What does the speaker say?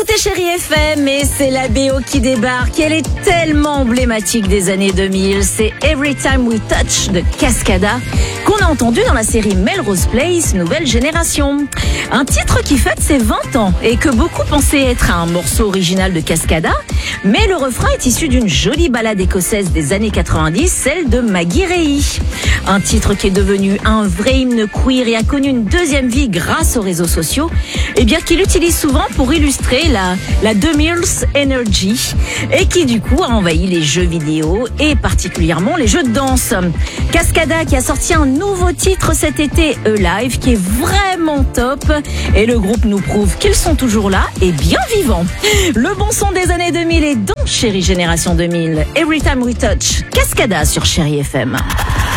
écoutez Chérie FM et c'est la BO qui débarque. Elle est tellement emblématique des années 2000. C'est Every Time We Touch de Cascada qu'on a entendu dans la série Melrose Place, Nouvelle Génération. Un titre qui fête ses 20 ans et que beaucoup pensaient être un morceau original de Cascada. Mais le refrain est issu d'une jolie ballade écossaise des années 90, celle de Maggie Reilly. Un titre qui est devenu un vrai hymne queer et a connu une deuxième vie grâce aux réseaux sociaux, et bien qu'il utilise souvent pour illustrer la 2000 Energy et qui du coup a envahi les jeux vidéo et particulièrement les jeux de danse. Cascada qui a sorti un nouveau titre cet été, Alive, qui est vraiment top et le groupe nous prouve qu'ils sont toujours là et bien vivants. Le bon son des années 2000 est dans Chérie Génération 2000. Every Time We Touch, Cascada sur Chérie FM.